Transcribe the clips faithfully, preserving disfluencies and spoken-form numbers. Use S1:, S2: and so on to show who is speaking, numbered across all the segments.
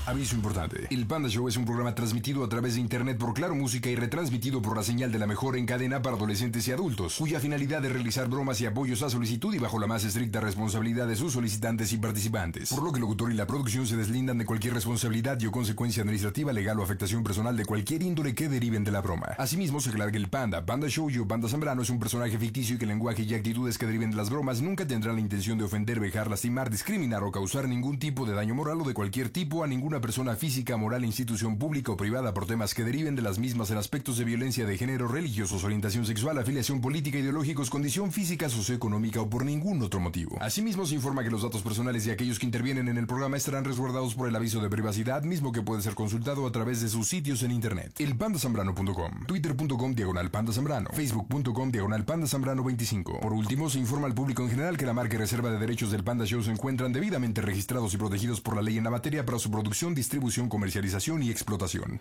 S1: Aviso importante. El Panda Show es un programa transmitido a través de internet por Claro Música y retransmitido por la señal de la mejor en cadena para adolescentes y adultos, cuya finalidad es realizar bromas y apoyos a solicitud y bajo la más estricta responsabilidad de sus solicitantes y participantes. Por lo que el locutor y la producción se deslindan de cualquier responsabilidad y o consecuencia administrativa, legal o afectación personal de cualquier índole que deriven de la broma. Asimismo, se aclara que el Panda, Panda Show y o Panda Zambrano es un personaje ficticio y que el lenguaje y actitudes que deriven de las bromas nunca tendrán la intención de ofender, vejar, lastimar, discriminar o causar ningún tipo de daño moral o de cualquier tipo a ninguna persona física, moral, institución pública o privada por temas que deriven de las mismas en aspectos de violencia de género, religiosos, orientación sexual, afiliación política, ideológicos, condición física, socioeconómica o por ningún otro motivo. Asimismo, se informa que los datos personales de aquellos que intervienen en el programa estarán resguardados por el aviso de privacidad, mismo que puede ser consultado a través de sus sitios en internet. El panda zambrano punto com, twitter punto com diagonal panda zambrano, facebook punto com diagonal panda zambrano veinticinco. Por último, se informa al público en general que la marca y reserva de derechos del Panda Show se encuentran debidamente registrados y protegidos por la ley en la materia para su producción, distribución, comercialización y explotación.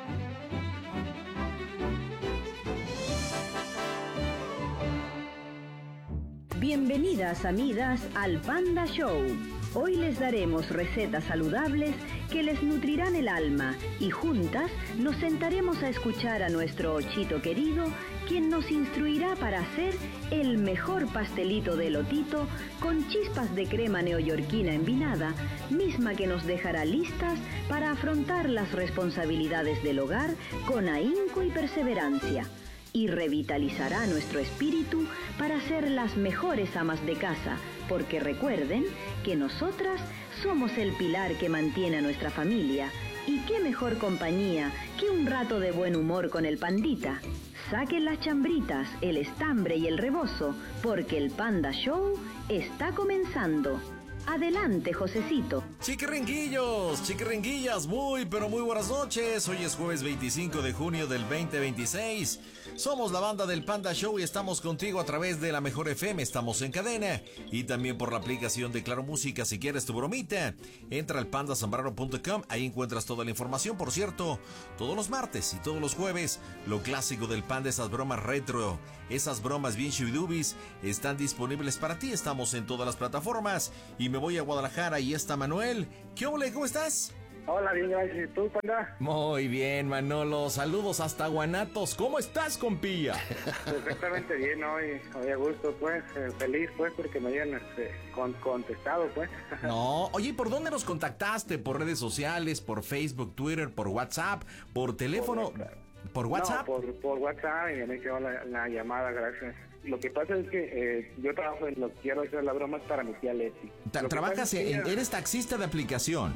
S2: Bienvenidas, amigas, al Panda Show. Hoy les daremos recetas saludables que les nutrirán el alma y juntas nos sentaremos a escuchar a nuestro Ochito querido, quien nos instruirá para hacer el mejor pastelito de elotito con chispas de crema neoyorquina envinada, misma que nos dejará listas para afrontar las responsabilidades del hogar con ahínco y perseverancia, y revitalizará nuestro espíritu para ser las mejores amas de casa, porque recuerden que nosotras somos el pilar que mantiene a nuestra familia, y qué mejor compañía que un rato de buen humor con el pandita. Saquen las chambritas, el estambre y el rebozo, porque el Panda Show está comenzando. Adelante, Josecito.
S3: Chiquiringuillos, chiquiringuillas, muy pero muy buenas noches. Hoy es jueves veinticinco de junio del veinte veintiséis. Somos la banda del Panda Show y estamos contigo a través de la Mejor F M. Estamos en cadena y también por la aplicación de Claro Música. Si quieres tu bromita, entra al panda zambrano punto com. Ahí encuentras toda la información. Por cierto, todos los martes y todos los jueves, lo clásico del Panda, esas bromas retro, esas bromas bien shubidubis, están disponibles para ti. Estamos en todas las plataformas y me voy a Guadalajara y está Manuel. ¿Qué ole? ¿Cómo estás?
S4: Hola, bien, gracias. ¿Y tú, Panda?
S3: Muy bien, Manolo. Saludos hasta Guanatos. ¿Cómo estás, compilla?
S4: Perfectamente bien, hoy, hoy a gusto, pues, eh, feliz, pues, porque me hayan este, con, contestado, pues.
S3: No, oye, ¿por dónde nos contactaste? ¿Por redes sociales, por Facebook, Twitter, por WhatsApp, por teléfono?
S4: Por,
S3: ¿Por WhatsApp?
S4: No, por, por WhatsApp y me quedó la, la llamada, gracias. Lo que pasa es que eh, yo trabajo en lo que quiero hacer la broma es para mi tía Leti.
S3: Ta- ¿Trabajas en,
S4: ella...
S3: eres taxista de aplicación?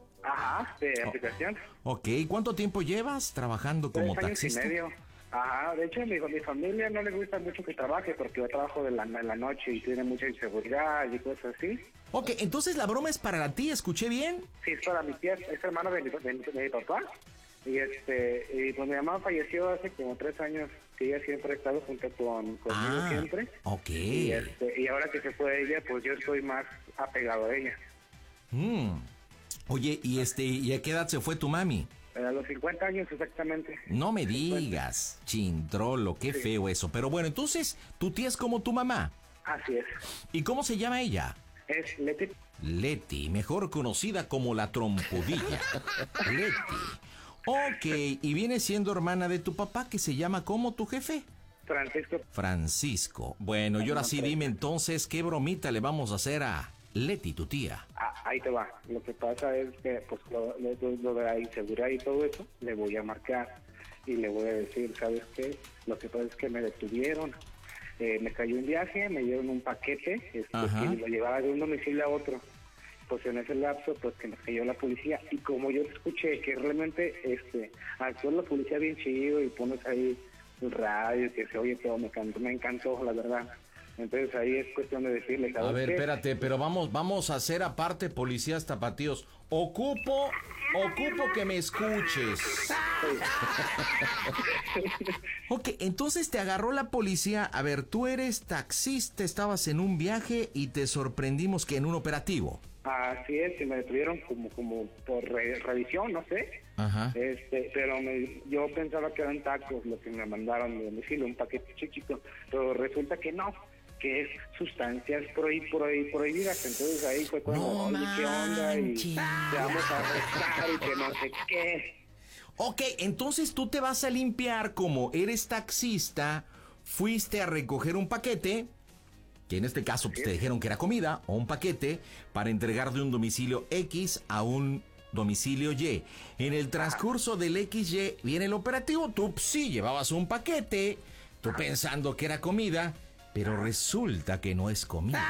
S4: Ajá, de
S3: oh.
S4: aplicación.
S3: Ok, ¿cuánto tiempo llevas trabajando como
S4: Tres años
S3: taxista?
S4: Y medio. Ajá, de hecho, mi, mi familia no le gusta mucho que trabaje porque yo trabajo de la, en la noche y tiene mucha inseguridad y cosas así.
S3: Ok, entonces la broma es para la tía, ¿escuché bien?
S4: Sí, es para mi tía, es hermano de mi, de, de mi papá. Y este, y pues mi mamá falleció hace como tres años, que ella siempre ha estado junto con conmigo
S3: ah,
S4: siempre.
S3: Ok.
S4: Y, este, y ahora que se fue ella, pues yo estoy más apegado a ella.
S3: Mm. Oye, y este, ¿y a qué edad se fue tu mami?
S4: A los cincuenta años exactamente.
S3: No me digas, chintrolo, qué
S4: sí.
S3: feo eso. Pero bueno, entonces, tu tía es como tu mamá.
S4: Así es.
S3: ¿Y cómo se llama ella?
S4: Es Leti.
S3: Leti, mejor conocida como la trompudilla. Leti. Ok, y viene siendo hermana de tu papá, que se llama ¿cómo tu jefe?
S4: Francisco.
S3: Francisco. Bueno, y ahora sí dime entonces, ¿qué bromita le vamos a hacer a Leti, tu tía?
S4: Ah, ahí te va. Lo que pasa es que, pues, lo, lo, lo de la inseguridad y todo eso, le voy a marcar y le voy a decir, ¿sabes qué? Lo que pasa es que me detuvieron. Eh, me cayó un viaje, me dieron un paquete, este, y lo llevaba de un domicilio a otro. Pues en ese lapso, pues que nos cayó la policía, y como yo escuché que realmente este actuó la policía bien chido y pones ahí el radio, que se oye todo, me encantó, me encantó, la verdad. Entonces ahí es cuestión de decirle,
S3: a ver,
S4: qué?
S3: espérate, pero vamos vamos a hacer aparte policías tapatíos. Ocupo, ocupo que me escuches. Ok, entonces te agarró la policía. A ver, tú eres taxista, estabas en un viaje y te sorprendimos que en un operativo.
S4: Así es, y me detuvieron como como por re revisión, no sé.
S3: Ajá.
S4: Este, pero me, yo pensaba que eran tacos lo que me mandaron de domicilio, un paquete chiquito, pero resulta que no, que es sustancias prohi- prohi- prohibidas. Entonces ahí fue cuando,
S3: No
S4: oye, ¿qué onda? Y
S3: manches.
S4: te vamos a arrestar y que no sé qué.
S3: Ok, entonces tú te vas a limpiar como eres taxista, fuiste a recoger un paquete, que en este caso pues, te dijeron que era comida, o un paquete, para entregar de un domicilio X a un domicilio Y. En el transcurso del equis ye viene el operativo, tú pues, sí llevabas un paquete, tú pensando que era comida, pero resulta que no es comida.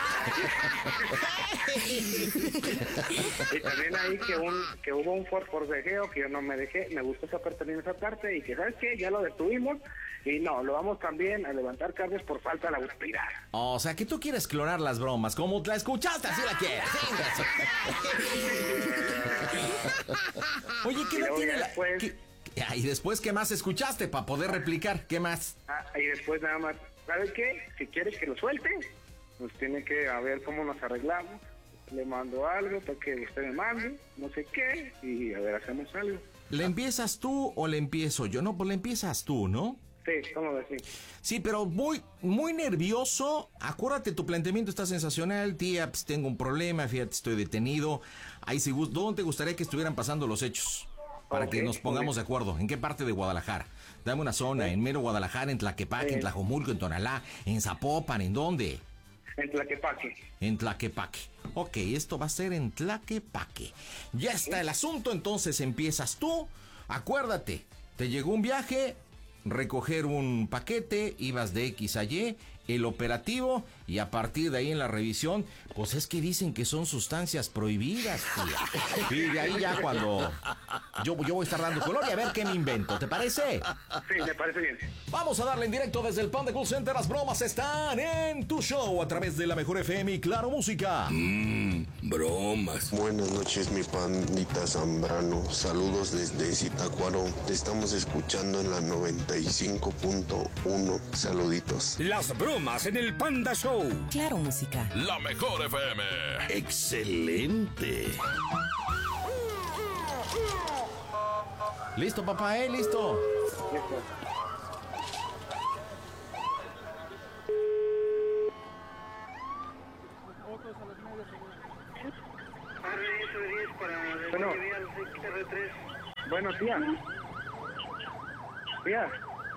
S4: Y también ahí que un que hubo un for forcejeo que yo no me dejé, me gustó esa parte en esa parte y que ¿sabes qué? Ya lo detuvimos y no, lo vamos también a levantar cargos por falta de la autoridad.
S3: O sea, que tú quieres clonar las bromas, como la escuchaste, así la quieres. Oye, ¿qué
S4: Y
S3: edad
S4: luego
S3: tiene
S4: ya
S3: la...?
S4: después-
S3: ¿Qué- ah, y después, ¿qué más escuchaste para poder replicar? ¿Qué más?
S4: Ah, y después nada más, ¿sabe qué? Si quiere que lo suelte, pues tiene que a ver cómo nos arreglamos. Le mando algo para que usted me mande, no sé qué, y a ver, hacemos algo.
S3: ¿Le empiezas tú o le empiezo yo? No, pues le empiezas tú, ¿no?
S4: Sí, ¿cómo decir?
S3: Sí, pero muy, muy nervioso. Acuérdate, tu planteamiento está sensacional. Tía, pues tengo un problema, fíjate, estoy detenido. Ahí sí, ¿dónde te gustaría que estuvieran pasando los hechos? Para
S4: Ok,
S3: que nos pongamos
S4: ok.
S3: de acuerdo. ¿En qué parte de Guadalajara? Dame una zona, en mero Guadalajara, en Tlaquepaque, en
S4: Eh.
S3: Tlajomulco, en Tonalá, en Zapopan, ¿en dónde?
S4: En Tlaquepaque.
S3: En Tlaquepaque. Ok, esto va a ser en Tlaquepaque. Ya está el asunto, entonces empiezas tú. Acuérdate, te llegó un viaje, recoger un paquete, ibas de X a Y, el operativo, y a partir de ahí en la revisión, pues es que dicen que son sustancias prohibidas, tía. Y de ahí ya cuando yo, yo voy a estar dando color y a ver qué me invento, ¿te parece?
S4: Sí, me parece bien.
S3: Vamos a darle en directo desde el Panda Cool Center. Las bromas están en tu show a través de la Mejor F M y Claro Música.
S5: Mmm, bromas.
S6: Buenas noches, mi pandita Zambrano. Saludos desde Zitácuaro. Te estamos escuchando en la noventa y cinco punto uno. Saluditos.
S5: Las bromas en el Panda Show.
S7: Claro Música.
S8: La Mejor F M.
S5: Excelente.
S3: Listo, papá, ¿eh? Listo.
S4: Listo. Bueno, bueno, tía. Tía,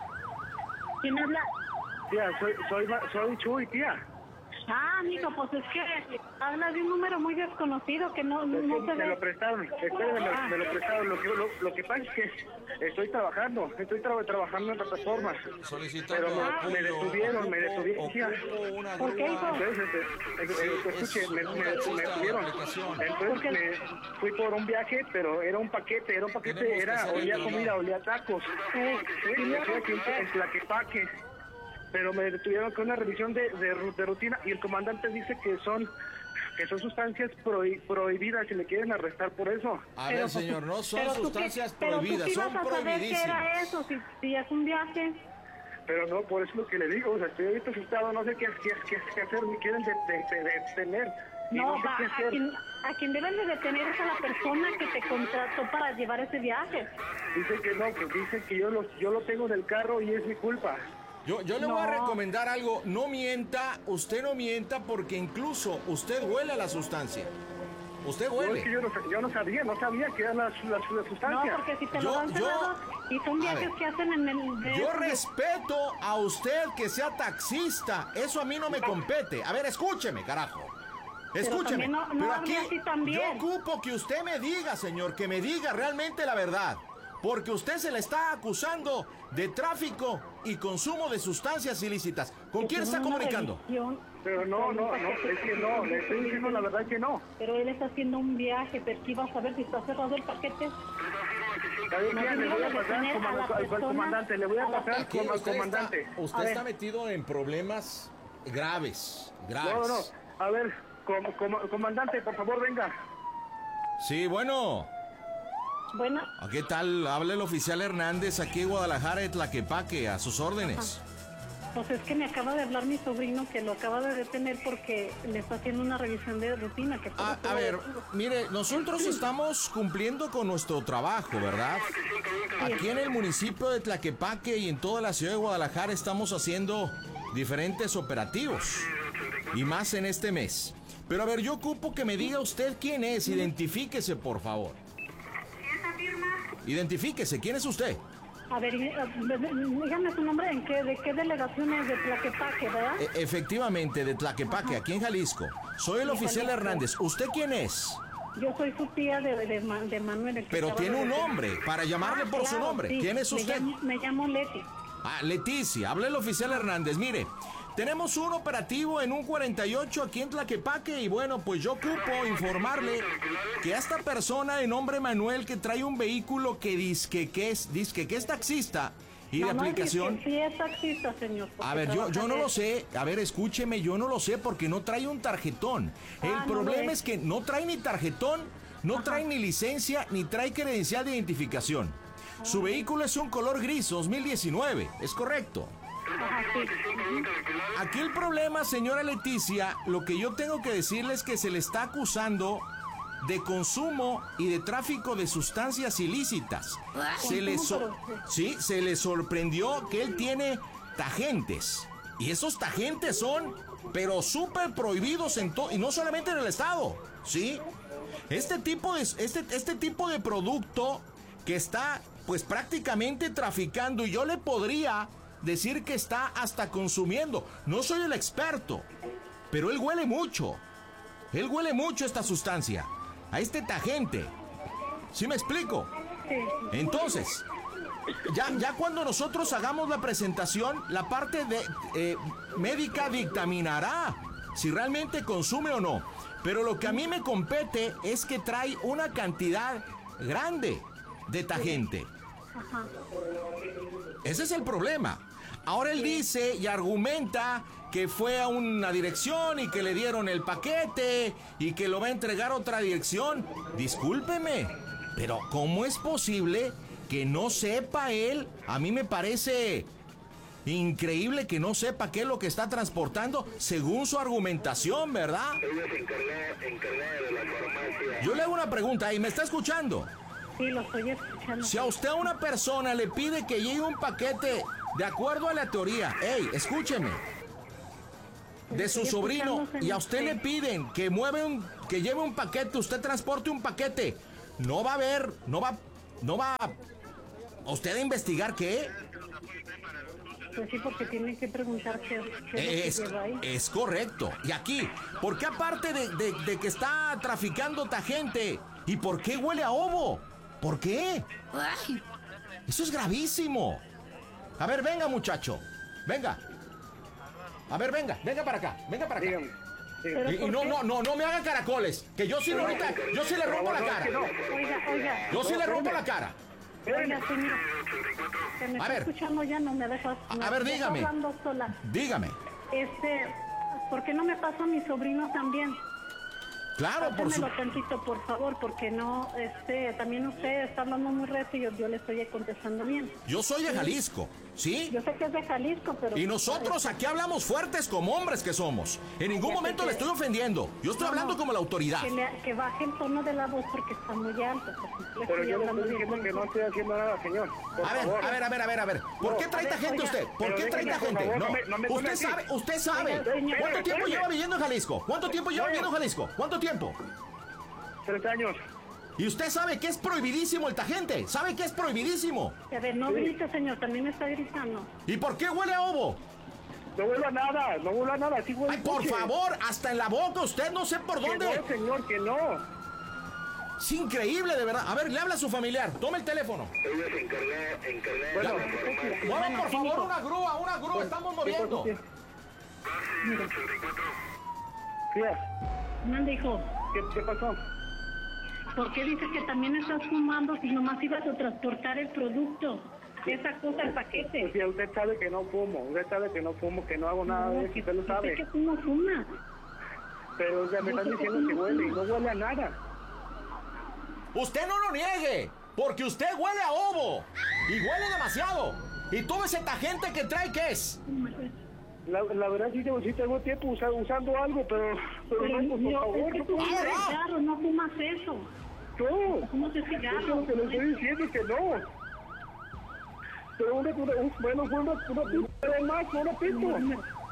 S9: ¿Quién habla?
S4: tía, soy, soy, soy Chuy, tía.
S9: Ah, mijo, pues es que habla de un número muy desconocido que no,
S4: Es
S9: no
S4: que
S9: se
S4: me
S9: ve.
S4: lo prestaron, espérenme, me, lo- me lo prestaron. Lo que, lo, lo que pasa es que estoy trabajando, estoy tra- trabajando en plataformas.
S3: Solicitando
S4: Pero me,
S3: apoyo,
S4: me detuvieron, me
S3: ocupo-
S4: detuvieron, tía.
S3: ocupo una
S9: ¿Por qué,
S3: grúa.
S9: hijo?
S4: Entonces, este, este, este, escuche, me, me, me detuvieron.
S3: aplicación.
S4: Entonces me fui por un viaje, pero era un paquete, era un paquete,
S3: Tenemos que
S4: era,
S3: hacer
S4: olía
S3: esto,
S4: comida,
S3: ¿no?
S4: olía tacos.
S9: Eh,
S4: Sí, me fui aquí en, en Tlaquepaque. Pero me detuvieron con una revisión de, de, ru- de rutina y el comandante dice que son que son sustancias prohi- prohibidas y le quieren arrestar por eso.
S3: A
S9: pero,
S3: ver,
S9: pues,
S3: señor, no son
S9: pero tú
S3: sustancias
S9: qué- pero tú
S3: prohibidas,
S9: qué
S3: son
S9: ibas a saber qué
S3: prohibidísimas.
S9: era eso, si, si es un viaje.
S4: Pero no, por eso es lo que le digo, o sea, estoy ahorita asustado, no sé qué, qué, qué, qué hacer, me quieren de- de- de- detener. Y
S9: No,
S4: no sé
S9: va,
S4: qué
S9: a
S4: hacer.
S9: quien, a quien deben de detener es a la persona que te contrató para llevar ese viaje.
S4: Dice que no, que dice que yo lo, yo lo tengo en el carro y es mi culpa.
S3: Yo, yo le voy a
S9: No.
S3: recomendar algo. No mienta, usted no mienta porque incluso usted huele a la sustancia. Usted
S4: No, es que
S3: huele.
S4: yo, no, yo no sabía, no sabía que eran las, las, las
S9: No,
S4: sustancias.
S9: porque si te
S3: Yo-
S9: lo dan
S3: yo-
S9: cerrado y son
S3: a
S9: viajes
S3: ver.
S9: que hacen en el... de-
S3: Yo respeto a usted que sea taxista. Eso a mí no me compete. A ver, escúcheme, carajo. Escúcheme.
S9: también no- no
S3: Pero
S9: hable
S3: aquí
S9: así también.
S3: yo ocupo que usted me diga, señor, que me diga realmente la verdad. Porque usted se le está acusando de tráfico y consumo de sustancias ilícitas. ¿Con quién está
S9: Hicieron una
S3: comunicando?
S9: revisión
S4: Pero no,
S9: con un
S4: no, no,
S9: paquete.
S4: es que no, le estoy diciendo la verdad que no.
S9: Pero él está haciendo un viaje, pero ¿qué vas a ver si está cerrado el paquete?
S4: ¿Sabe
S9: No
S4: qué?
S9: te
S4: Le voy a
S9: debes de
S4: pasar
S9: tener
S4: como
S9: a la
S4: al, al- al
S9: persona-
S4: comandante, le voy a
S9: a la-
S4: pasar
S3: Aquí
S4: como al
S3: usted
S4: comandante.
S3: está, usted
S9: A ver.
S3: está metido en problemas graves, graves.
S4: No, no, a ver, com- com- comandante, por favor, venga.
S3: Sí, bueno.
S9: Bueno,
S3: ¿Qué tal? Habla el oficial Hernández aquí en Guadalajara de Tlaquepaque, a sus órdenes.
S9: pues es que me acaba de hablar mi sobrino que lo acaba de detener porque le está haciendo una revisión de rutina. Que por
S3: Ah,
S9: eso
S3: a
S9: lo
S3: ver,
S9: detuvo.
S3: mire, nosotros estamos cumpliendo con nuestro trabajo, ¿verdad? Aquí en el municipio de Tlaquepaque y en toda la ciudad de Guadalajara estamos haciendo diferentes operativos. Y más en este mes. Pero a ver, yo ocupo que me diga usted quién es. Identifíquese, por favor. Identifíquese, ¿quién es usted?
S9: A ver, dígame su nombre, ¿en qué, de qué delegación es? De Tlaquepaque, ¿verdad?
S3: E- efectivamente, de Tlaquepaque, aquí en Jalisco. Soy el
S9: De
S3: oficial
S9: Jalisco.
S3: Hernández. ¿Usted quién es?
S9: Yo soy su tía de, de, de Manuel. el que
S3: Pero
S9: acaba
S3: tiene
S9: de
S3: un
S9: decir.
S3: nombre, para llamarle
S9: Ah,
S3: por su
S9: claro,
S3: nombre.
S9: sí.
S3: ¿Quién es
S9: Me
S3: usted?
S9: llamo, me llamo Leti.
S3: Ah, Leticia, habla el oficial Hernández. Mire, tenemos un operativo en un cuarenta y ocho aquí en Tlaquepaque y bueno, pues yo ocupo informarle que a esta persona de nombre Manuel que trae un vehículo que disque que es, disque que es taxista y de
S9: No, no,
S3: aplicación...
S9: sí, sí es taxista, señor. porque
S3: A ver, yo, yo no
S9: trabaja
S3: lo
S9: de-
S3: sé. A ver, escúcheme, yo no lo sé porque no trae un tarjetón. El
S9: Ah, no
S3: problema
S9: lo
S3: es
S9: es.
S3: que no trae ni tarjetón, no
S9: Ajá.
S3: trae ni licencia, ni trae credencial de identificación. Su vehículo es un color gris dos mil diecinueve, es correcto.
S9: Ajá, sí. Ujú.
S3: Aquí el problema, señora Leticia, lo que yo tengo que decirle es que se le está acusando de consumo y de tráfico de sustancias ilícitas. Se le so- sí, se le sorprendió que él tiene tagentes. Y esos tagentes son, pero súper prohibidos en todo, y no solamente en el estado, ¿sí? Este tipo de, este, este tipo de producto que está, pues prácticamente traficando, y yo le podría decir que está hasta consumiendo. No soy el experto, pero él huele mucho. Él huele mucho esta sustancia, a este tagente. ¿Sí me explico?
S9: Sí.
S3: Entonces, ya, ya cuando nosotros hagamos la presentación, la parte de eh, médica dictaminará si realmente consume o no. Pero lo que a mí me compete es que trae una cantidad grande de tagente.
S9: Ajá.
S3: Ese es el problema. Ahora él dice y argumenta que fue a una dirección y que le dieron el paquete y que lo va a entregar a otra dirección. Discúlpeme, pero ¿cómo es posible que no sepa él? A mí me parece increíble que no sepa qué es lo que está transportando según su argumentación, ¿verdad?
S6: Ella se encarga, encargada de la farmacia.
S3: Yo le hago una pregunta y me está escuchando.
S9: Sí, lo estoy escuchando.
S3: Si a usted a una persona le pide que lleve un paquete de acuerdo a la teoría, hey, escúcheme, de su
S9: Estoy
S3: sobrino,
S9: escuchando,
S3: y a usted
S9: señor.
S3: le piden que mueve un, que lleve un paquete, usted transporte un paquete, no va a haber, no va, no va a usted a investigar qué.
S9: Pues sí, porque tienen que preguntar qué, qué es
S3: Es,
S9: lo que lleva ahí.
S3: es correcto. Y aquí, ¿por qué aparte de, de- de que está traficando gente? ¿Y por qué huele a ovo? ¿Por qué? Eso es gravísimo. A ver, venga, muchacho. Venga. A ver, venga, venga para acá. Venga para acá.
S4: Dígame.
S9: Pero
S3: Y, y
S9: ¿por
S3: no,
S9: qué?
S3: no, no, no me haga caracoles. Que yo sí, ahorita, yo sí le rompo la cara.
S9: Oiga, oiga.
S3: Yo sí le rompo la cara.
S9: Oiga, señor. Que me
S3: A
S9: está
S3: ver.
S9: escuchando ya, no me dejas.
S3: A-
S9: me
S3: a ver,
S9: dejas
S3: dígame.
S9: hablando sola.
S3: Dígame.
S9: Este, ¿por qué no me pasa a mi sobrino también?
S3: Claro, por su...
S9: Pásamelo tantito, por favor, porque no, este, también usted está hablando muy recio y yo, yo le estoy contestando bien.
S3: Yo soy de Jalisco, ¿sí?
S9: Yo sé que es de Jalisco, pero...
S3: Y nosotros aquí hablamos fuertes como hombres que somos. En ningún momento le estoy ofendiendo. Yo estoy
S9: No,
S3: hablando
S9: no.
S3: como la autoridad.
S9: Que, le- que baje el tono de la voz porque está muy alto. porque le
S4: Pero
S9: estoy
S4: yo le
S9: hablando
S4: estoy
S9: bien
S4: diciendo que no
S9: fuerte.
S4: estoy haciendo nada, señor. Por
S3: A ver,
S4: favor.
S3: a ver, a ver, a ver, a ver. ¿Por qué
S9: a
S3: trae
S9: ver,
S3: gente
S9: oiga.
S3: usted? ¿Por
S4: Pero
S3: qué trae
S4: déjeme, por
S3: gente?
S4: favor,
S3: No.
S4: no me- no me tome
S3: Usted
S4: así.
S3: sabe, usted sabe.
S9: Oiga, señor.
S3: ¿Cuánto tiempo
S4: Espérame.
S3: lleva viviendo en Jalisco? ¿Cuánto tiempo lleva viviendo en Jalisco? ¿Cuánto tiempo?
S4: Tres años.
S3: Y usted sabe que es prohibidísimo el tagente. ¿Sabe que es prohibidísimo?
S9: A ver, no grite, señor, también me está gritando.
S3: ¿Y por qué huele a ovo?
S4: No huele a nada, no huele a nada. Sí huele
S3: Ay, por
S4: coche.
S3: favor, hasta en la boca usted no sé por
S4: Que
S3: dónde.
S4: no, señor, que no.
S3: Es increíble, de verdad. A ver, le habla a su familiar. Tome el teléfono.
S6: Ella se encarga, encargada
S4: Bueno,
S6: de la farmacia.
S3: Mueva, por
S9: sí,
S3: favor,
S9: mijo.
S3: una grúa, una grúa. Estamos moviendo.
S4: ¿Qué Tía,
S9: Mande, hijo.
S4: ¿qué, qué pasó?
S9: ¿Por qué dices que también estás fumando si nomás ibas a transportar el producto? Esa cosa, el paquete.
S4: Tía, usted sabe que no fumo. Usted sabe que no fumo, que no hago nada de eso. Usted lo
S9: Yo sé
S4: sabe.
S9: que tú no fumas.
S4: Pero ya me
S9: Yo
S4: están
S9: sé que
S4: diciendo
S9: tú
S4: que
S9: no
S4: huele y
S9: fumas.
S4: no huele a nada.
S3: Usted no lo niegue, porque usted huele a ovo. Y huele demasiado. Y todo ese tagente que trae, ¿qué es?
S4: La, la verdad sí, tengo- sí tengo tiempo usa- usando algo, pero, pero
S9: Pero
S4: no, por
S9: no,
S4: favor.
S9: es que tú
S4: no,
S9: fumas
S3: Ah,
S9: cigarro, no fumas eso.
S4: no.
S9: Fumas el
S4: Eso es
S9: cigarro.
S4: lo que le estoy diciendo, que no. Pero una, una, un- bueno, fue una, una pista más, una pista.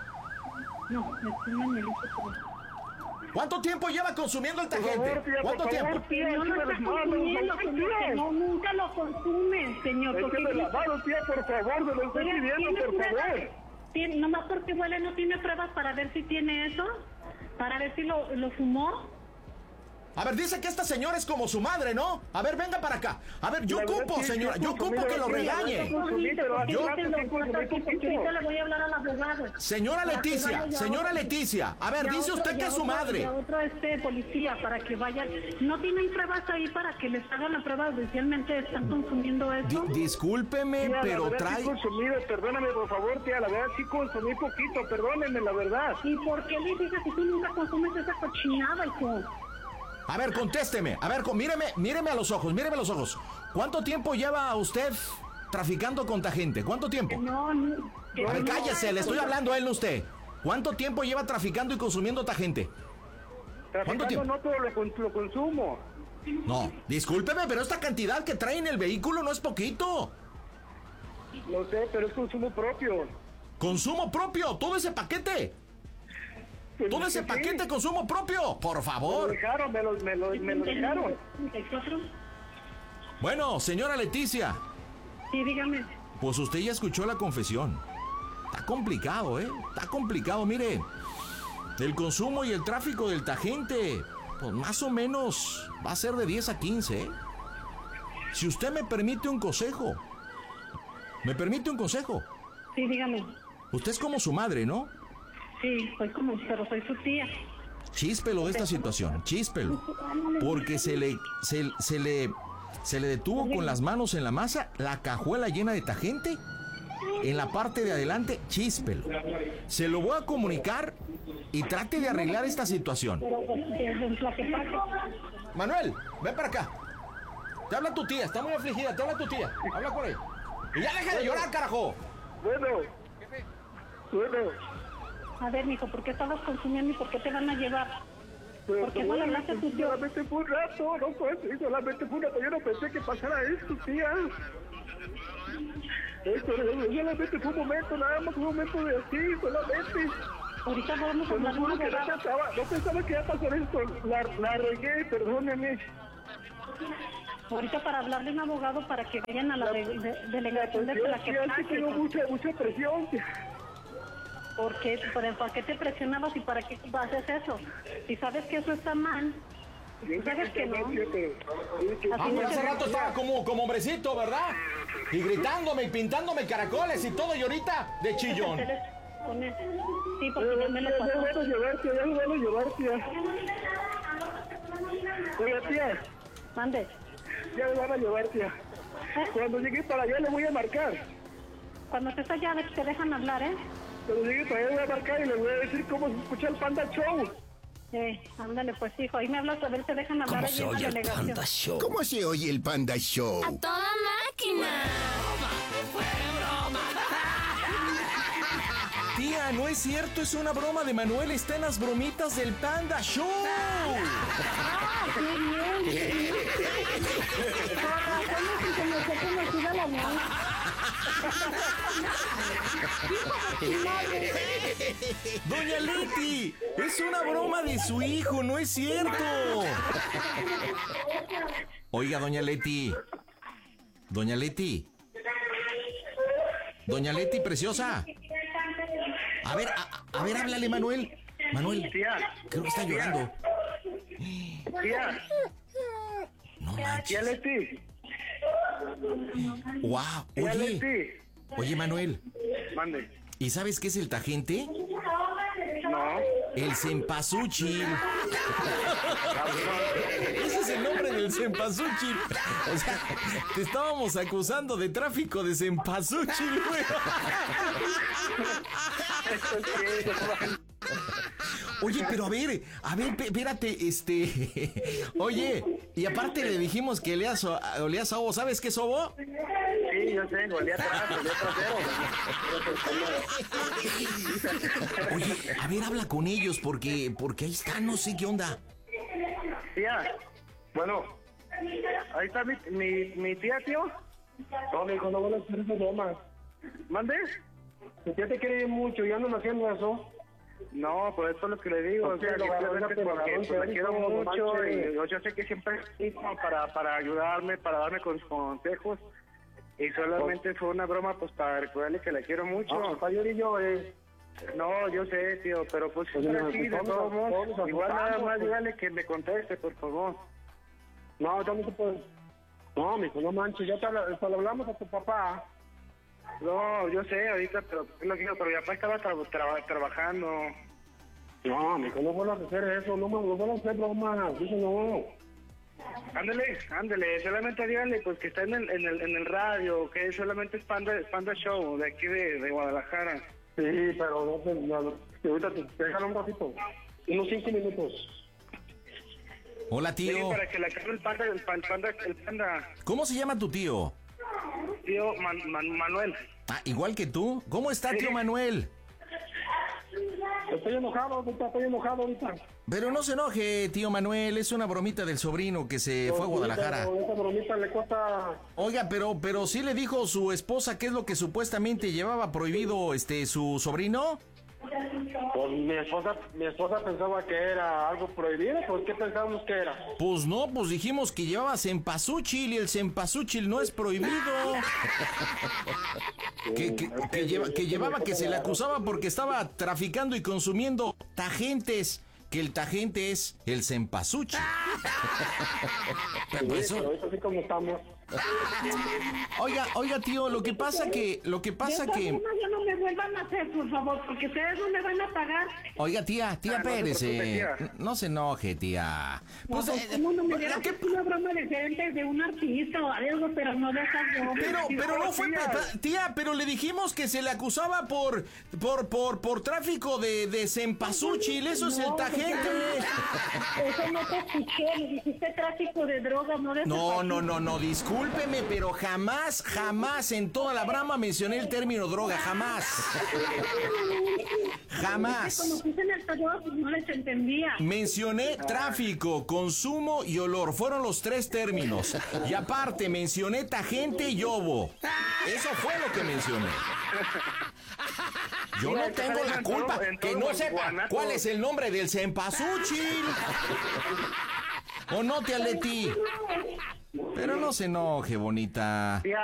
S9: No, me fuman el hijo.
S3: ¿Cuánto tiempo lleva consumiendo el Tagente?
S4: Por favor, tía,
S3: ¿Cuánto
S4: por
S3: tiempo?
S4: favor, tía,
S9: No lo
S4: écheme
S9: está
S4: las manos,
S9: consumiendo,
S4: por
S9: señor, que
S4: favor,
S9: no, nunca lo consume, señor. porque
S4: écheme las
S9: dice-
S4: manos, tía, por favor, se lo estoy
S9: Oiga,
S4: pidiendo,
S9: ¿tiene
S4: por
S9: pruebas?
S4: favor.
S9: Tiene- nomás porque huele, no tiene pruebas para ver si tiene eso, para ver si lo, lo fumó.
S3: A ver, dice que esta señora es como su madre, ¿no? A ver, venga para acá. A ver, yo
S4: La verdad,
S3: ocupo,
S4: sí,
S3: señora,
S4: sí,
S3: yo
S4: consumí,
S3: ocupo que lo
S4: sí,
S3: regañe.
S4: sí, consumí, pero hace
S3: Yo-
S4: rato sí consumí
S9: Porque
S4: poquito.
S9: ahorita le voy a hablar al abogado.
S3: Señora
S9: Para que
S3: Leticia,
S9: vaya
S3: señora
S9: otro-
S3: Leticia. A ver,
S9: y a
S3: dice
S9: otro-
S3: usted
S9: y
S3: que
S9: a
S3: es su
S9: otro-
S3: madre.
S9: y a otro este policía para que vayan. No tienen pruebas ahí para que les hagan la prueba oficialmente. Están consumiendo
S3: Di-
S9: eso.
S3: discúlpeme,
S4: Tía,
S3: pero
S4: la verdad
S3: trae...
S4: sí consumí, perdóname por favor, tía, la verdad sí consumí poquito, perdónenme, la verdad.
S9: ¿Y por qué le dices que tú nunca consumes esa cochinada, hijo?
S3: A ver, contésteme. A ver, con- míreme, míreme a los ojos, míreme a los ojos. ¿Cuánto tiempo lleva usted traficando con Tagente? ¿Cuánto tiempo?
S9: No, no. que
S3: A ver,
S9: no,
S3: cállese, le estoy hablando a él, no a usted. ¿Cuánto tiempo lleva traficando y consumiendo Tagente?
S4: Traficando
S3: tiempo?
S4: no todo lo, con- lo consumo.
S3: No, discúlpeme, pero esta cantidad que trae en el vehículo no es poquito.
S4: No sé, pero es consumo propio.
S3: Consumo propio, todo ese paquete.
S4: Pues,
S3: Todo ese
S4: sí,
S3: paquete consumo propio, por
S4: Me lo
S3: favor.
S4: dejaron, me lo, me lo, me lo dejaron.
S9: ¿treinta y cuatro?
S3: Bueno, señora Leticia,
S9: Sí, dígame.
S3: pues usted ya escuchó la confesión. Está complicado, ¿eh? Está complicado, mire. El consumo y el tráfico del Tagente, pues más o menos va a ser de diez a quince, ¿eh? Si usted me permite un consejo. ¿Me permite un consejo?
S9: Sí, dígame.
S3: Usted es como su madre, ¿no?
S9: Sí, soy como, pero soy su tía.
S3: Chíspelo de esta situación, chíspelo. Porque se le, se, se le, se le detuvo con las manos en la masa, la cajuela llena de Tagente. En la parte de adelante, chíspelo. Se lo voy a comunicar y trate de arreglar esta situación.
S9: Pero pues, es lo que pasa.
S3: Manuel, ven para acá. Te habla tu tía, está muy afligida, te habla tu tía. Habla con ella. Y ya deja de llorar, carajo.
S4: Bueno, bueno,
S9: A ver, mijo, ¿por qué estabas consumiendo y por qué te van a llevar?
S4: pero
S9: ¿Por qué no le hablaste a tu tío?
S4: solamente fue un rato, no fue así, solamente fue un rato, yo no pensé que pasara esto, tía. Esto solamente fue un momento, nada más un momento de así, solamente.
S9: Ahorita vamos a
S4: Te lo
S9: hablar de un
S4: juro que no
S9: abogado.
S4: pensaba, no pensaba que iba a pasar esto, la, la regué, perdóneme.
S9: Ahorita para hablar de un abogado para que vayan a la de- de- delegación de
S4: Yo
S9: la
S4: sí,
S9: que
S4: sí tengo mucha, mucha presión.
S9: ¿Por qué? ¿Para, ¿Para qué te presionabas y para qué haces eso? Si sabes que eso está mal, sabes que no.
S3: Ah, pero hace rato estaba como, como hombrecito, ¿verdad? Y gritándome y pintándome caracoles y todo, y ahorita de chillón.
S9: Con él. Sí, porque ya me lo
S4: Ya
S9: pasó.
S4: me van a llevar, tía, ya me van a llevar, tía. Oiga, tía,
S9: Mande.
S4: ya me van a llevar, tía.
S9: ¿Eh?
S4: Cuando llegue para allá le voy a marcar.
S9: Cuando estés allá, te dejan hablar, ¿eh?
S4: Cuando llegue para allá le voy a marcar y le voy a decir cómo se escucha el Panda Show.
S9: Eh, ándale, pues hijo, ahí me hablas a ver, te dejan hablar
S5: ¿Cómo
S9: allí
S5: se
S9: en la
S5: oye el
S9: delegación.
S5: Panda Show?
S7: ¿Cómo se oye el Panda Show?
S8: ¡A toda máquina!
S3: Tía, no es cierto, es una broma de Manuel, está en las bromitas del Panda Show.
S9: ¡Ah, qué bien! Ah, ¿cómo es que se me fue conocida la voz?
S3: Doña Leti, es una broma de su hijo, no es cierto. Oiga, doña Leti. Doña Leti. Doña Leti, preciosa. A ver, a, a ver, háblale, Manuel. Manuel,
S4: Tía,
S3: creo que está llorando.
S4: tía,
S3: No
S4: tía
S3: manches.
S4: Leti,
S3: Wow,
S4: tía
S3: oye,
S4: Leti.
S3: oye, Manuel,
S4: Mande.
S3: ¿y sabes qué es el Tagente?
S4: No.
S3: El cempasúchil. Ese es el nombre del cempasúchil. O sea, te estábamos acusando de tráfico de cempasúchil, güey. Oye, pero a ver, a ver, pe- espérate, este... Oye, y aparte le dijimos que olía so- olía a sobo. ¿Sabes qué es sobo?
S4: Sí, yo sé, olía atrás, olía trasero.
S3: Oye, a ver, habla con ellos porque, porque ahí está, no sé qué onda.
S4: Tía, bueno, ahí está mi, mi, mi tía, tío. No, mi hijo, no van a hacer esa broma. ¿Mande? Mi tía te quiere mucho, ya no me hacían eso. No, pues eso es lo que le digo, o sea, simplemente porque pues, la quiero mucho y yo, yo sé que siempre es para, para ayudarme, para darme con consejos y solamente fue una broma pues para recordarle que la quiero mucho.
S8: No, yo y yo, eh.
S4: No, yo sé, tío, pero pues es así, de todos modos, igual nada más dígale que me conteste, por favor.
S8: No, yo no te puedo... No, mijo, no manches, ya te, te lo hablamos a tu papá.
S4: No, yo sé, ahorita, pero lo digo, pero mi papá estaba tra tra trabajando.
S8: No, mijo, no vuelvas a hacer eso, no, no vuelvas a hacer bromas, eso no.
S4: Ándale, ándale, solamente dígale pues que está en el, en el, en el radio, que solamente es Panda, Panda Show, de aquí de, de Guadalajara.
S8: Sí, pero no te... No, ahorita te déjalo un ratito, unos cinco minutos.
S3: Hola, tío.
S4: Sí, para que la cargue el panda, el panda, el panda.
S3: ¿Cómo se llama tu tío?
S4: Tío Man, Man, Manuel.
S3: Ah, igual que tú. ¿Cómo está, tío Manuel?
S8: Estoy enojado, ahorita, estoy enojado ahorita.
S3: Pero no se enoje, tío Manuel, es una bromita del sobrino que se fue a Guadalajara.
S8: Esa bromita le cuesta...
S3: Oiga, pero, pero sí le dijo su esposa qué es lo que supuestamente llevaba prohibido este su sobrino.
S8: Pues mi esposa, mi esposa pensaba que era algo prohibido, ¿por qué pensábamos que era?
S3: Pues no, pues dijimos que llevaba cempasúchil y el cempasúchil no es prohibido. que, que, que, lleva, que llevaba, que se le acusaba porque estaba traficando y consumiendo tagentes, que el tagente es el cempasúchil.
S8: Pero eso... Pero eso así como estamos.
S3: Oiga, oiga, tío, lo que pasa que, lo que pasa que...
S9: Ya no me vuelvan a hacer, por favor, porque ustedes no me van a pagar.
S3: Oiga, tía, tía
S4: ah,
S3: Pérez,
S4: no,
S3: no, no se enoje, tía.
S9: Pues, no, pues, ¿cómo no me dieron que una broma diferente de un artista o algo, pero no de esas bromas?
S3: Pero, pero no fue,
S4: tía.
S3: tía, pero le dijimos que se le acusaba por, por, por, por tráfico de, de cempasúchil, eso no, es el tagente.
S9: Eso no te escuché, me dijiste tráfico de drogas, no de
S3: No, no, no, no, disculpe. Discúlpeme, pero jamás, jamás en toda la brama mencioné el término droga, jamás. Jamás.
S9: Como puse en el periódico, no les entendía.
S3: Mencioné tráfico, consumo y olor, fueron los tres términos. Y aparte mencioné tagente y obo. Eso fue lo que mencioné. Yo no tengo la culpa que no sepa cuál es el nombre del cempasúchil. ¿O no, tía Leti? Pero no se enoje, bonita.